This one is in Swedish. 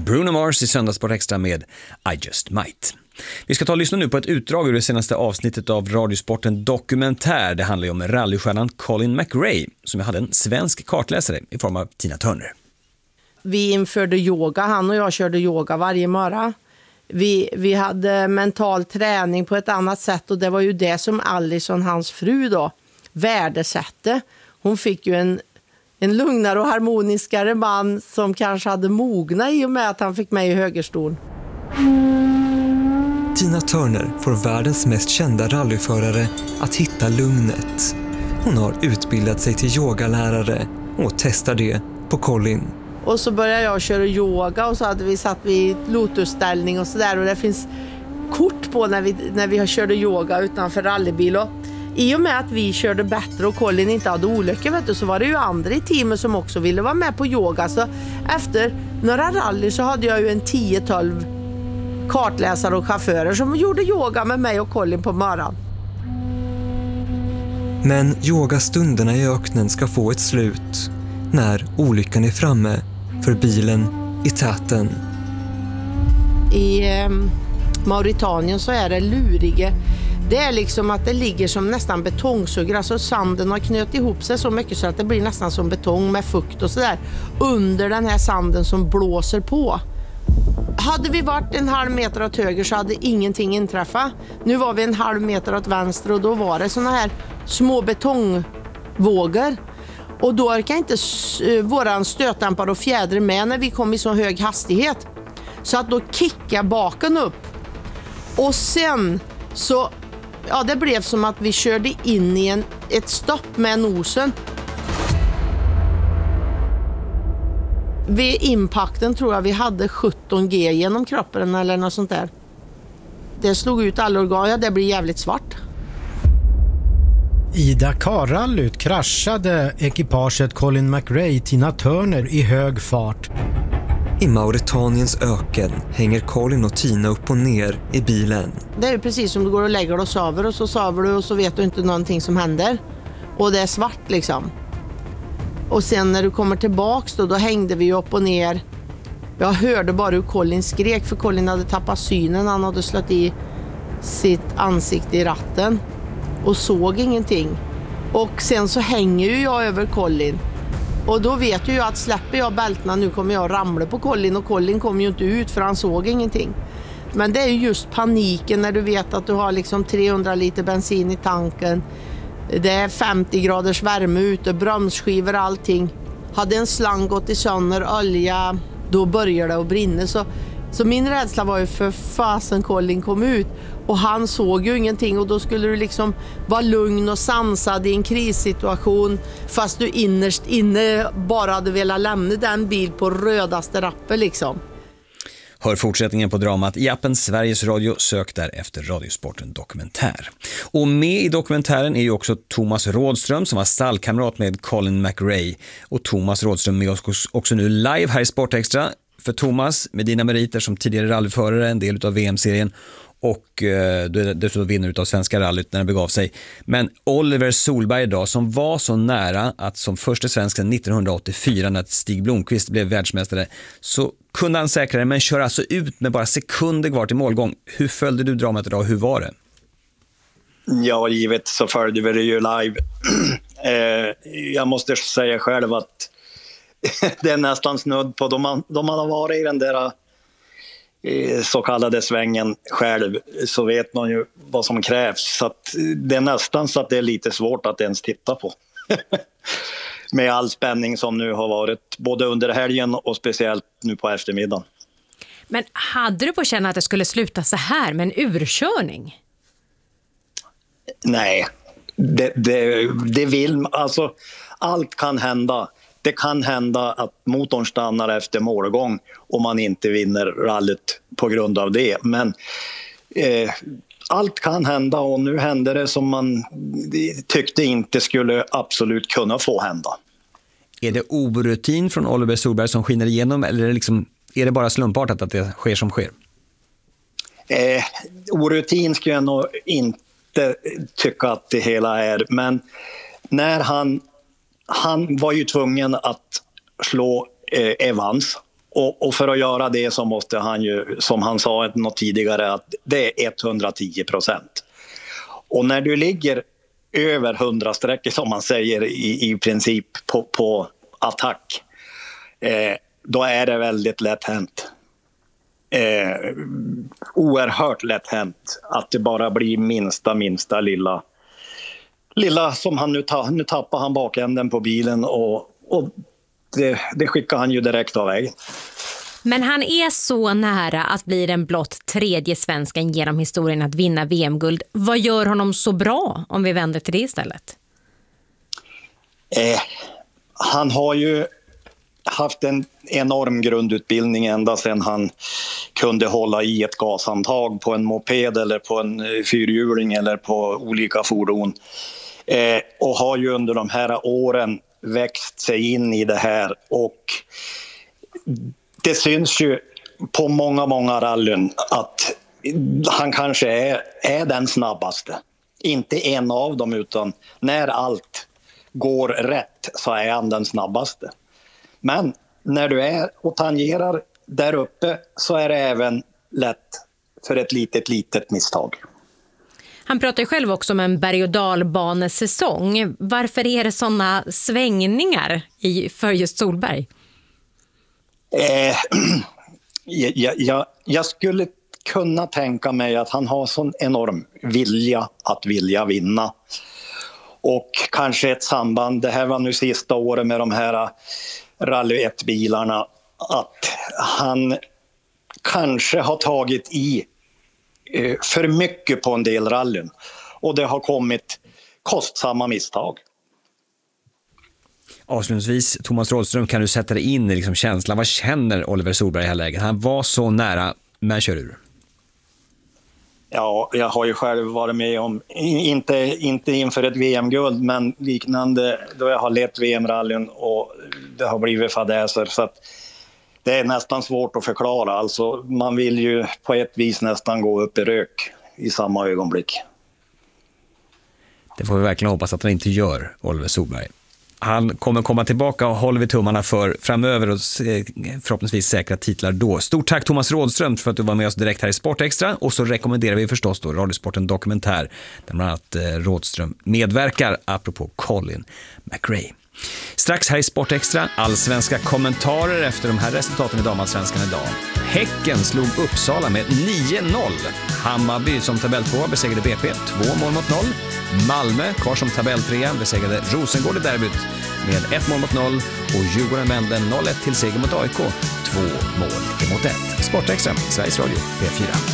Bruno Mars i Söndagssport Extra med I Just Might. Vi ska ta och lyssna nu på ett utdrag ur det senaste avsnittet av Radiosporten Dokumentär. Det handlar ju om rallystjärnan Colin McRae som hade en svensk kartläsare i form av Tina Turner. Vi införde yoga, han och jag körde yoga varje morgon. Vi hade mental träning på ett annat sätt och det var ju det som Allison, hans fru då, värdesatte. Hon fick ju en lugnare och harmoniskare man som kanske hade mogna i och med att han fick mig i högerstol. Tina Turner får världens mest kända rallyförare att hitta lugnet. Hon har utbildat sig till yogalärare och testar det på Colin. Och så började jag köra yoga och så hade vi satt vid lotusställning och sådär. Och det finns kort på när vi körde yoga utanför rallybil. Och i och med att vi körde bättre och Colin inte hade olyckor, så var det ju andra i teamet som också ville vara med på yoga. Så efter några rally så hade jag ju en 10-12 kartläsare och chaufförer som gjorde yoga med mig och Colin på morgonen. Men yogastunderna i öknen ska få ett slut när olyckan är framme för bilen i täten. I Mauritanien så är det lurige. Det är liksom att det ligger som nästan betongsuggor. Alltså sanden har knöt ihop sig så mycket så att det blir nästan som betong med fukt och sådär. Under den här sanden som blåser på. Hade vi varit en halv meter åt höger så hade ingenting inträffat. Nu var vi en halv meter åt vänster och då var det såna här små betongvågor. Och då orkade inte våran stötdämpare och fjäder med när vi kom i så hög hastighet. Så att då kickade baken upp. Och sen så, ja, det blev som att vi körde in i ett stopp med nosen. Vid impakten tror jag vi hade 17G genom kroppen eller något sånt där. Det slog ut alla organ, ja, det blir jävligt svart. I Dakar-rallyt kraschade ekipaget Colin McRae Tina Turner i hög fart. I Mauretaniens öken hänger Colin och Tina upp och ner i bilen. Det är ju precis som du går och lägger dig och sover du och så vet du inte någonting som händer. Och det är svart liksom. Och sen när du kommer tillbaks då hängde vi upp och ner. Jag hörde bara hur Colin skrek för Colin hade tappat synen. Han hade slått i sitt ansikte i ratten och såg ingenting. Och sen så hänger ju jag över Colin. Och då vet ju jag att släpper jag bältena nu kommer jag ramla på Colin. Och Colin kommer ju inte ut för han såg ingenting. Men det är ju just paniken när du vet att du har liksom 300 liter bensin i tanken. Det är 50 graders värme ute, bromsskivor, allting. Hade en slang gått i sönder, olja, då börjar det att brinna. Så min rädsla var ju för fasen Colin kom ut. Och han såg ju ingenting och då skulle du liksom vara lugn och sansad i en krissituation. Fast du innerst inne bara hade velat lämna den bil på rödaste rappen liksom. Hör fortsättningen på dramat i appen Sveriges Radio. Sök där efter Radiosporten Dokumentär. Och med i dokumentären är ju också Thomas Rådström som var stallkamrat med Colin McRae. Och Thomas Rådström är också nu live här i Sport Extra. För Thomas, med dina meriter som tidigare rallyförare, en del av VM-serien och du är dessutom vinnare av Svenska rallyt när det begav sig. Men Oliver Solberg idag som var så nära att som första svensken 1984 när Stig Blomqvist blev världsmästare så kunde han säkra det men kör alltså ut med bara sekunder kvar till målgång. Hur följde du dramat idag? Hur var det? Ja, givet så följde vi det ju live. Jag måste säga själv att det är nästan snudd på. De har varit i den där så kallade svängen själv så vet man ju vad som krävs. Så att det är nästan så att det är lite svårt att ens titta på. Med all spänning som nu har varit både under helgen och speciellt nu på eftermiddagen. Men hade du på känna att det skulle sluta så här med en urkörning? Nej, det vill... Alltså, allt kan hända. Det kan hända att motorn stannar efter målgång om man inte vinner rallyt på grund av det. Men allt kan hända och nu händer det som man tyckte inte skulle absolut kunna få hända. Är det orutin från Oliver Solberg som skiner igenom eller är det bara slumpartat att det sker som sker? Orutin skulle jag nog inte tycka att det hela är. Men när han var ju tvungen att slå Evans Och för att göra det så måste han ju, som han sa något tidigare, att det är 110%. Och när du ligger över 100 streck som man säger i princip på attack, då är det väldigt lätt hänt. Oerhört lätt hänt att det bara blir minsta lilla som han nu tappar han bakänden på bilen och det skickar han ju direkt av vägen. Men han är så nära att bli den blott tredje svensken genom historien att vinna VM-guld. Vad gör honom så bra om vi vänder till det istället? Han har ju haft en enorm grundutbildning ända sedan han kunde hålla i ett gashandtag på en moped eller på en fyrhjuling eller på olika fordon. Och har ju under de här åren växt sig in i det här, och det syns ju på många rallyn att han kanske är den snabbaste. Inte en av dem, utan när allt går rätt så är han den snabbaste. Men när du är och tangerar där uppe så är det även lätt för ett litet misstag. Han pratar ju själv också om en berg- och dalbanesäsong. Varför är det sådana svängningar för just Solberg? Jag skulle kunna tänka mig att han har sån enorm vilja att vinna. Och kanske ett samband, det här var nu sista året med de här Rally 1-bilarna, att han kanske har tagit i för mycket på en del rallyn. Och det har kommit kostsamma misstag. Avslutningsvis, Thomas Rådström, kan du sätta dig in i liksom känslan? Vad känner Oliver Solberg i det här läget? Han var så nära, men kör ur. Ja, jag har ju själv varit med om, inte inför ett VM-guld, men liknande då jag har lett VM-rallyn och det har blivit fadäser, så att det är nästan svårt att förklara. Alltså, man vill ju på ett vis nästan gå upp i rök i samma ögonblick. Det får vi verkligen hoppas att han inte gör, Oliver Solberg. Han kommer komma tillbaka och håller vi tummarna för framöver och förhoppningsvis säkra titlar då. Stort tack Thomas Rådström för att du var med oss direkt här i Sportextra, och så rekommenderar vi förstås då Radiosporten Dokumentär där bland annat Rådström medverkar apropå Colin McRae. Strax här i Sportextra, allsvenska kommentarer efter de här resultaten i damallsvenskan idag. Häcken slog Uppsala med 9-0. Hammarby som tabelltvåa besegrade BP 2-0. Malmö kvar som tabelltrea besegrade Rosengård i derbyt med 1-0. Och Djurgården vände 0-1 till seger mot AIK, 2-1. Sportextra, Sveriges Radio, P4.